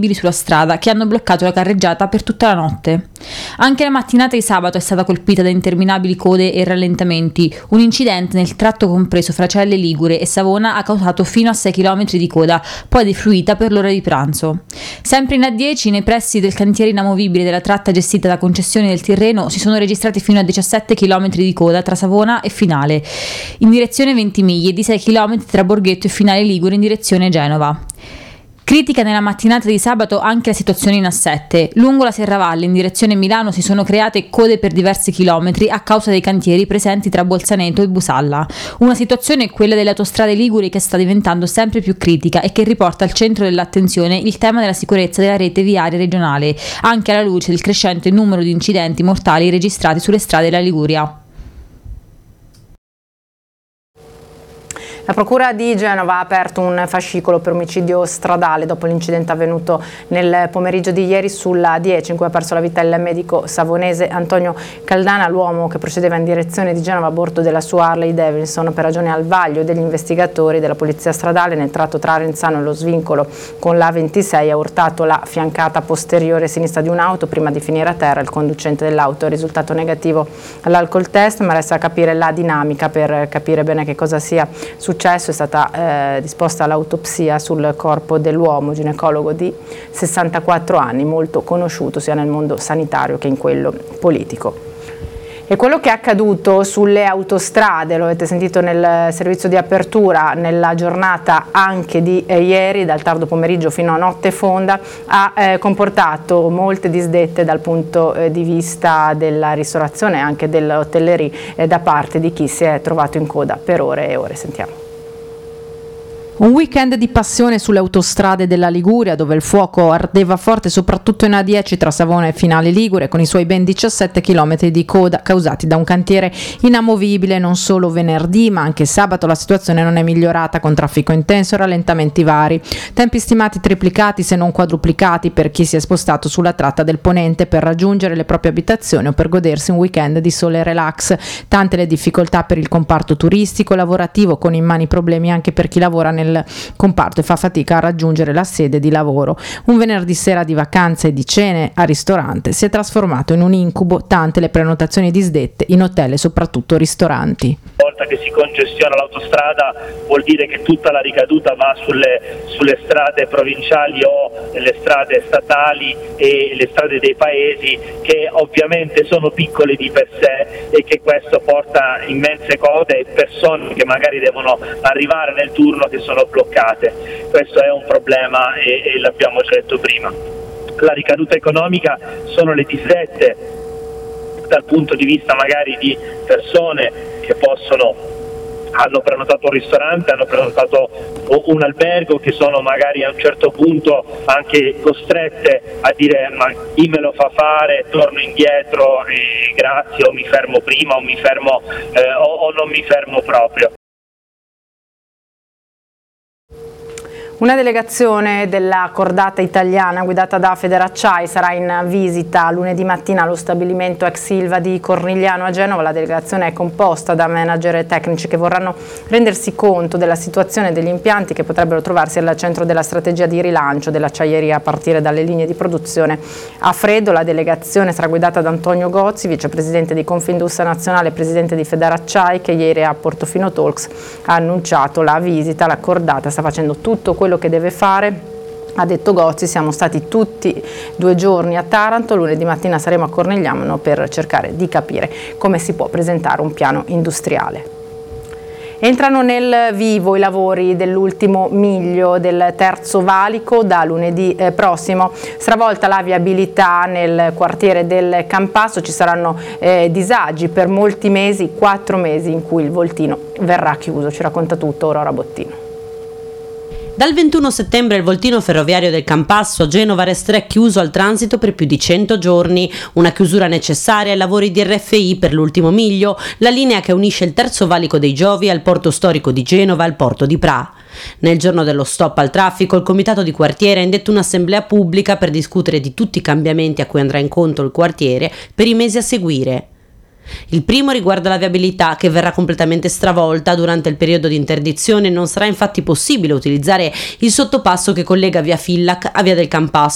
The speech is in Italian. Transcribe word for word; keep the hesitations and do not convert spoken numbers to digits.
inamovibili sulla strada che hanno bloccato la carreggiata per tutta la notte. Anche la mattinata di sabato è stata colpita da interminabili code e rallentamenti. Un incidente nel tratto compreso fra Celle Ligure e Savona ha causato fino a sei chilometri di coda, poi defluita per l'ora di pranzo. Sempre in A dieci, nei pressi del cantiere inamovibile della tratta gestita da Concessioni del Tirreno, si sono registrati fino a diciassette chilometri di coda tra Savona e Finale, in direzione Ventimiglia, e di sei chilometri tra Borghetto e Finale Ligure in direzione Genova. Critica nella mattinata di sabato anche la situazione in A sette. Lungo la Serravalle in direzione Milano si sono create code per diversi chilometri a causa dei cantieri presenti tra Bolzaneto e Busalla. Una situazione, quella delle autostrade liguri, che sta diventando sempre più critica e che riporta al centro dell'attenzione il tema della sicurezza della rete viaria regionale, anche alla luce del crescente numero di incidenti mortali registrati sulle strade della Liguria. La Procura di Genova ha aperto un fascicolo per omicidio stradale dopo l'incidente avvenuto nel pomeriggio di ieri sulla A dieci, in cui ha perso la vita il medico savonese Antonio Caldana, l'uomo che procedeva in direzione di Genova a bordo della sua Harley Davidson per ragione al vaglio degli investigatori della polizia stradale nel tratto tra Arenzano e lo svincolo con la A ventisei ha urtato la fiancata posteriore sinistra di un'auto prima di finire a terra. Il conducente dell'auto è risultato negativo all'alcol test, ma resta a capire la dinamica per capire bene che cosa sia successo. Successo è stata eh, disposta l'autopsia sul corpo dell'uomo, ginecologo di sessantaquattro anni, molto conosciuto sia nel mondo sanitario che in quello politico. E quello che è accaduto sulle autostrade, lo avete sentito nel servizio di apertura, nella giornata anche di eh, ieri, dal tardo pomeriggio fino a notte fonda, ha eh, comportato molte disdette dal punto eh, di vista della ristorazione e anche dell'hotellerie eh, da parte di chi si è trovato in coda per ore e ore. Sentiamo. Un weekend di passione sulle autostrade della Liguria, dove il fuoco ardeva forte soprattutto in A dieci tra Savona e Finale Ligure, con i suoi ben diciassette chilometri di coda causati da un cantiere inamovibile. Non solo venerdì ma anche sabato la situazione non è migliorata, con traffico intenso e rallentamenti vari. Tempi stimati triplicati se non quadruplicati per chi si è spostato sulla tratta del Ponente per raggiungere le proprie abitazioni o per godersi un weekend di sole e relax. Tante le difficoltà per il comparto turistico e lavorativo, con immani problemi anche per chi lavora nel comparto e fa fatica a raggiungere la sede di lavoro. Un venerdì sera di vacanze e di cene al ristorante si è trasformato in un incubo, tante le prenotazioni disdette in hotel e soprattutto ristoranti. Una volta che si congestiona l'autostrada vuol dire che tutta la ricaduta va sulle, sulle strade provinciali o le strade statali e le strade dei paesi, che ovviamente sono piccole di per sé e che questo porta immense code e persone che magari devono arrivare nel turno che sono bloccate. Questo è un problema e, e l'abbiamo già detto prima. La ricaduta economica sono le disdette dal punto di vista magari di persone che possono hanno prenotato un ristorante, hanno prenotato un albergo, che sono magari a un certo punto anche costrette a dire ma chi me lo fa fare, torno indietro e grazie, o mi fermo prima o mi fermo eh, o, o non mi fermo proprio. Una delegazione della cordata italiana guidata da Federacciai sarà in visita lunedì mattina allo stabilimento ex Ilva di Cornigliano a Genova. La delegazione è composta da manager e tecnici che vorranno rendersi conto della situazione degli impianti che potrebbero trovarsi al centro della strategia di rilancio dell'acciaieria a partire dalle linee di produzione a freddo. La delegazione sarà guidata da Antonio Gozzi, vicepresidente di Confindustria Nazionale e presidente di Federacciai, che ieri a Portofino Talks ha annunciato la visita. La cordata sta facendo tutto quello quello che deve fare. Ha detto Gozzi: siamo stati tutti due giorni a Taranto, lunedì mattina saremo a Cornigliano per cercare di capire come si può presentare un piano industriale. Entrano nel vivo i lavori dell'ultimo miglio del terzo valico da lunedì eh, prossimo. Stravolta la viabilità nel quartiere del Campasso, ci saranno eh, disagi per molti mesi, quattro mesi in cui il voltino verrà chiuso. Ci racconta tutto Aurora Bottino. Dal ventuno settembre il voltino ferroviario del Campasso a Genova resterà chiuso al transito per più di cento giorni, una chiusura necessaria ai lavori di R F I per l'ultimo miglio, la linea che unisce il terzo valico dei Giovi al porto storico di Genova e al porto di Pra. Nel giorno dello stop al traffico, il comitato di quartiere ha indetto un'assemblea pubblica per discutere di tutti i cambiamenti a cui andrà incontro il quartiere per i mesi a seguire. Il primo riguarda la viabilità, che verrà completamente stravolta. Durante il periodo di interdizione non sarà infatti possibile utilizzare il sottopasso che collega via Fillac a via del Campasso,